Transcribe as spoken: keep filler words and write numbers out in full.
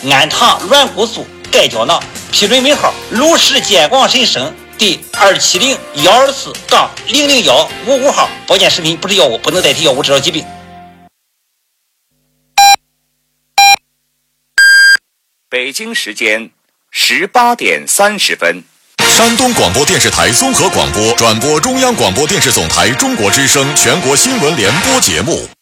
氨糖软骨素钙胶囊，批准尾号陆氏健广神生第二七零幺二四杠零零幺五五号。保健食品不是药物，不能代替药物治疗疾病。 北京时间十八点三十分。 山东广播电视台综合广播转播中央广播电视总台中国之声全国新闻联播节目。